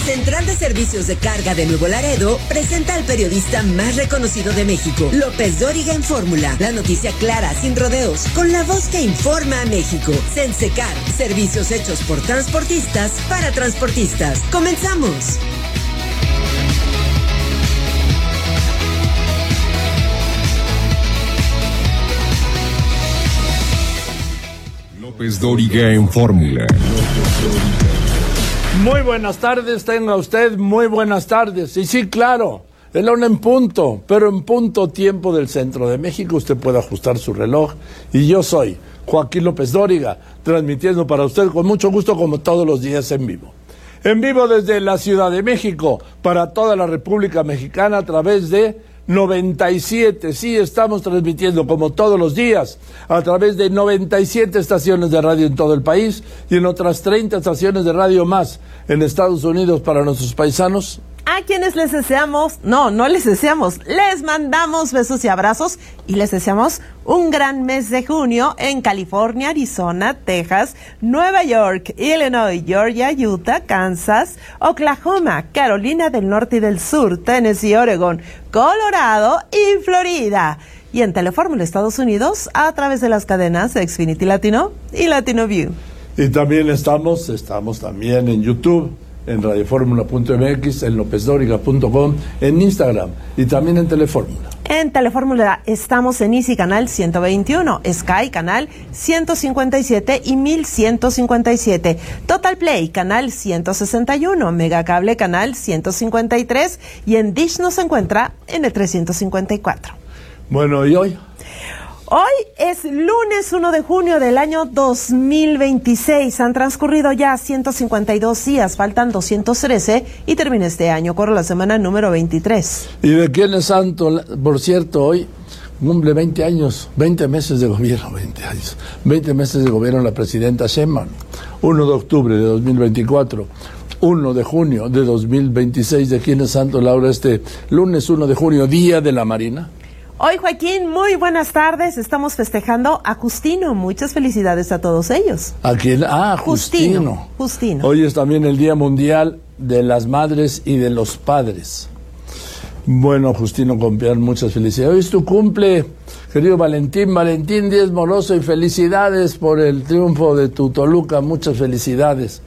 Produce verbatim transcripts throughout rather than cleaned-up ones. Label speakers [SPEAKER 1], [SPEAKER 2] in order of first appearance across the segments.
[SPEAKER 1] Central de Servicios de Carga de Nuevo Laredo presenta al periodista más reconocido de México, López Dóriga en Fórmula. La noticia clara, sin rodeos, con la voz que informa a México. Sensecar, servicios hechos por transportistas para transportistas. ¡Comenzamos!
[SPEAKER 2] López Dóriga en Fórmula.
[SPEAKER 3] Muy buenas tardes, tenga usted muy buenas tardes. Y sí, claro, el hora en punto, pero en punto tiempo del centro de México. Usted puede ajustar su reloj. Y yo soy Joaquín López Dóriga, transmitiendo para usted con mucho gusto, como todos los días, en vivo. En vivo desde la Ciudad de México, para toda la República Mexicana, a través de noventa y siete, sí, estamos transmitiendo como todos los días a través de noventa y siete estaciones de radio en todo el país y en otras treinta estaciones de radio más en Estados Unidos para nuestros paisanos.
[SPEAKER 4] A quienes les deseamos, no, no les deseamos, les mandamos besos y abrazos y les deseamos un gran mes de junio en California, Arizona, Texas, Nueva York, Illinois, Georgia, Utah, Kansas, Oklahoma, Carolina del Norte y del Sur, Tennessee, Oregon, Colorado y Florida. Y en Telefórmula Estados Unidos a través de las cadenas de Xfinity Latino y Latino View.
[SPEAKER 3] Y también estamos, estamos también en YouTube, en radioformula punto m x, en lopez dóriga punto com, en Instagram y también en Telefórmula.
[SPEAKER 4] En Telefórmula estamos en Easy Canal ciento veintiuno, Sky Canal ciento cincuenta y siete y mil ciento cincuenta y siete, Total Play Canal ciento sesenta y uno, Megacable Canal ciento cincuenta y tres y en Dish nos encuentra en el trescientos cincuenta y cuatro.
[SPEAKER 3] Bueno, ¿y hoy?
[SPEAKER 4] Hoy es lunes uno de junio del año dos mil veintiséis. Han transcurrido ya ciento cincuenta y dos días, faltan doscientos trece y termina este año. Corre la semana número veintitrés.
[SPEAKER 3] ¿Y de quién es santo? Por cierto, hoy cumple veinte años, veinte meses de gobierno, veinte años, veinte meses de gobierno la presidenta Sheinbaum. uno de octubre de dos mil veinticuatro. uno de junio de dos mil veintiséis. ¿De quién es santo, Laura, este lunes uno de junio, Día de la Marina?
[SPEAKER 4] Hoy, Joaquín, muy buenas tardes. Estamos festejando a Justino. Muchas felicidades a todos ellos.
[SPEAKER 3] ¿A quién? Ah, Justino.
[SPEAKER 4] Justino. Justino.
[SPEAKER 3] Hoy es también el Día Mundial de las Madres y de los Padres. Bueno, Justino Compián, muchas felicidades. Hoy es tu cumple, querido Valentín. Valentín Díez Moroso, y felicidades por el triunfo de tu Toluca. Muchas felicidades.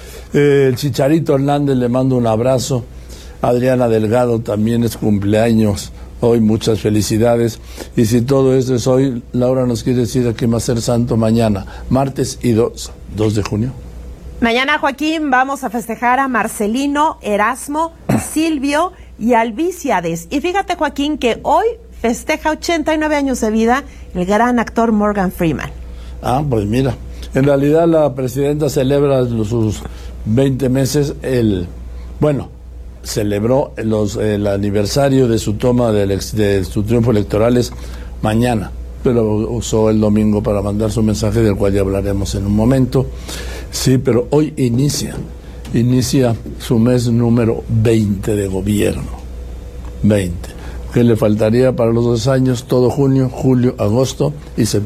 [SPEAKER 3] Eh, el Chicharito Hernández, le mando un abrazo. Adriana Delgado también es cumpleaños. Hoy muchas felicidades. Y si todo esto es hoy, Laura nos quiere decir a quién va a ser santo mañana, martes y dos de junio.
[SPEAKER 4] Mañana, Joaquín, vamos a festejar a Marcelino, Erasmo, Silvio y Albíciades. Y fíjate, Joaquín, que hoy festeja ochenta y nueve años de vida el gran actor Morgan Freeman.
[SPEAKER 3] Ah, pues mira, en realidad la presidenta celebra sus veinte meses, el, bueno, celebró los, el aniversario de su toma del ex, de su triunfo electoral es mañana, pero usó el domingo para mandar su mensaje, del cual ya hablaremos en un momento. Sí, pero hoy inicia, inicia su mes número veinte de gobierno. veinte. ¿Qué le faltaría para los dos años? Todo junio, julio, agosto y septiembre.